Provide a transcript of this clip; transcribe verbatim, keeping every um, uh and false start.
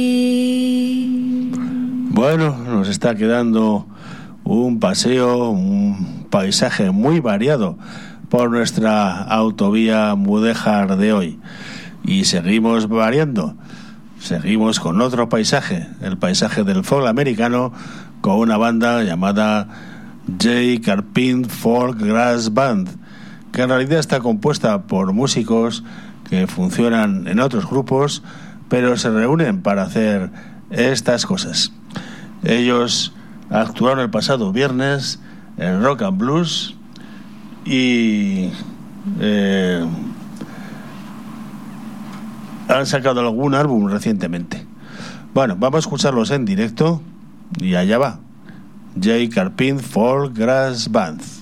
Bueno, nos está quedando un paseo, un paisaje muy variado por nuestra autovía Mudéjar de hoy. Y seguimos variando. Seguimos con otro paisaje, el paisaje del folk americano, con una banda llamada J. Carpin Folk Brass Band, que en realidad está compuesta por músicos que funcionan en otros grupos, pero se reúnen para hacer estas cosas. Ellos actuaron el pasado viernes en Rock and Blues y eh, han sacado algún álbum recientemente. Bueno, vamos a escucharlos en directo y allá va. J. Carpin Folk Brass Band.